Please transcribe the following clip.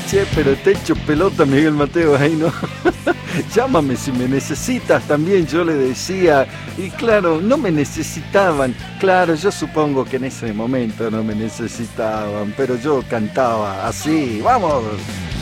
Che, pero te echo pelota, Miguel Mateo, ahí no. Llámame si me necesitas también, yo le decía. Y claro, no me necesitaban. Claro, yo supongo que en ese momento no me necesitaban, pero yo cantaba así. ¡Vamos!